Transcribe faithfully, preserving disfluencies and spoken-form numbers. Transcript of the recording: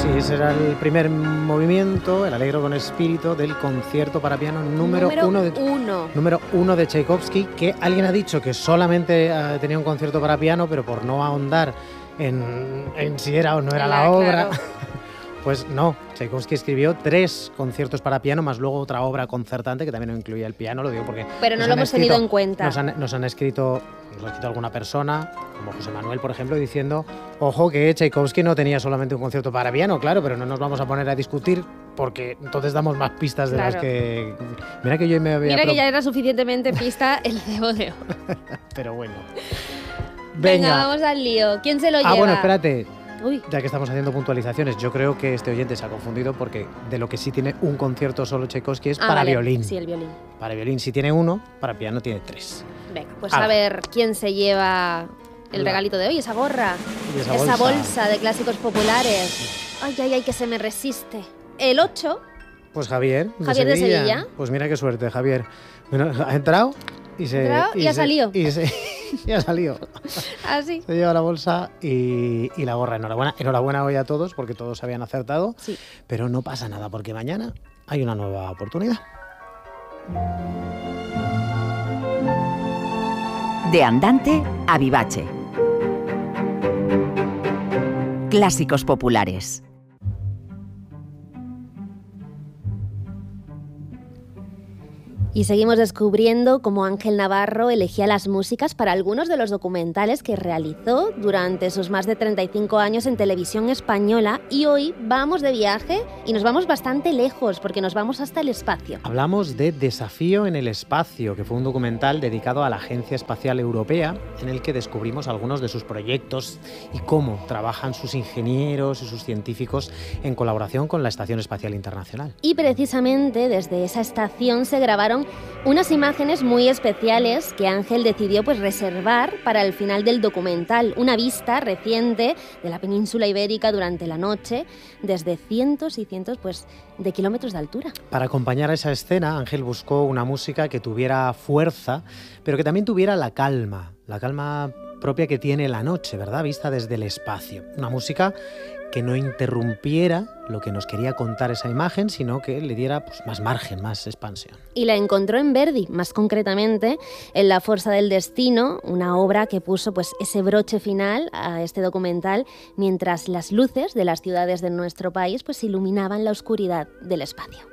Sí, ese era el primer movimiento, el Allegro con espíritu del concierto para piano número, número uno, de, uno. número uno de Tchaikovsky, que alguien ha dicho que solamente uh, tenía un concierto para piano, pero por no ahondar en, en si era o no era la, la obra, claro. Pues no, Tchaikovsky escribió tres conciertos para piano, más luego otra obra concertante que también no incluía el piano, lo digo porque... Pero no lo hemos escrito, tenido en cuenta. Nos han, nos han escrito, nos ha escrito alguna persona, como José Manuel, por ejemplo, diciendo, ojo que Tchaikovsky no tenía solamente un concierto para piano, claro, pero no nos vamos a poner a discutir porque entonces damos más pistas de claro. las que... Mira que yo me había... Mira que ya era suficientemente pista el cebodeo. Pero bueno. Venga. Venga, vamos al lío. ¿Quién se lo lleva? Ah, bueno, espérate. Uy. Ya que estamos haciendo puntualizaciones, yo creo que este oyente se ha confundido porque de lo que sí tiene un concierto solo Tchaikovsky es ah, para vale. violín. Sí, el violín. Para violín sí tiene uno, para piano tiene tres. Venga, pues ah. a ver quién se lleva el La. regalito de hoy, esa gorra, esa, esa bolsa. bolsa de clásicos populares. Ay, ay, ay, que se me resiste. El ocho. Pues Javier, de Javier Sevilla. de Sevilla. Pues mira qué suerte, Javier. Bueno, ha entrado y se... ¿Entrado? Y, y ha se, salido. Y se... Y ha salido. Así. Se lleva la bolsa y, y la gorra. Enhorabuena. Enhorabuena hoy a todos porque todos habían acertado. Sí. Pero no pasa nada porque mañana hay una nueva oportunidad. De andante a vivace. Clásicos populares. Y seguimos descubriendo cómo Ángel Navarro elegía las músicas para algunos de los documentales que realizó durante sus más de treinta y cinco años en televisión española. Y hoy vamos de viaje y nos vamos bastante lejos porque nos vamos hasta el espacio. Hablamos de Desafío en el espacio, que fue un documental dedicado a la Agencia Espacial Europea en el que descubrimos algunos de sus proyectos y cómo trabajan sus ingenieros y sus científicos en colaboración con la Estación Espacial Internacional. Y precisamente desde esa estación se grabaron unas imágenes muy especiales que Ángel decidió pues reservar para el final del documental, una vista reciente de la península ibérica durante la noche desde cientos y cientos pues de kilómetros de altura. Para acompañar a esa escena, Ángel buscó una música que tuviera fuerza, pero que también tuviera la calma, la calma propia que tiene la noche, ¿verdad? Vista desde el espacio. Una música que no interrumpiera lo que nos quería contar esa imagen, sino que le diera pues, más margen, más expansión. Y la encontró en Verdi, más concretamente en La Forza del Destino, una obra que puso pues, ese broche final a este documental, mientras las luces de las ciudades de nuestro país pues, iluminaban la oscuridad del espacio.